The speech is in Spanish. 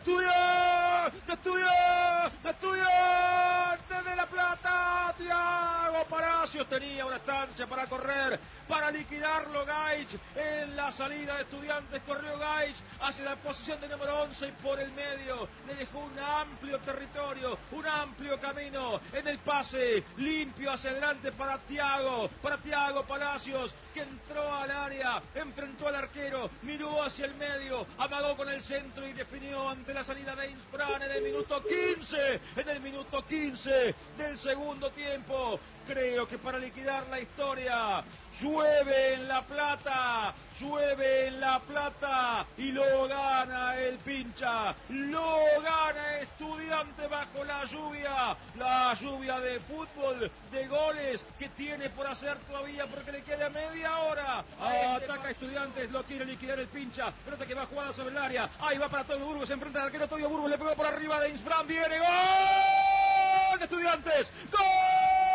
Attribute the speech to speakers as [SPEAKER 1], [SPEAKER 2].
[SPEAKER 1] Estudiantes de La Plata. Thiago Palacios tenía una estancia para correr, para liquidarlo Gaich. En la salida de Estudiantes corrió Gaich hacia la posición de número 11 y por el medio le dejó un amplio territorio, un amplio camino en el pase limpio hacia adelante para Thiago Palacios, que entró al área, enfrentó al arquero, miró hacia el medio, amagó con el centro y definió ante la salida de Insfran en el minuto 15 del segundo tiempo. Creo que para liquidar la historia, llueve en La Plata y lo gana el Pincha, lo gana Estudiante bajo la lluvia de fútbol, de goles que tiene por hacer todavía porque le queda media hora. Ataca Estudiantes, lo quiere liquidar el Pincha, pelota que va jugada sobre el área, ahí va para Toyo Burgos, se enfrenta al arquero Toyo Burgos, le pegó por arriba de Insfran, viene gol de Estudiantes, gol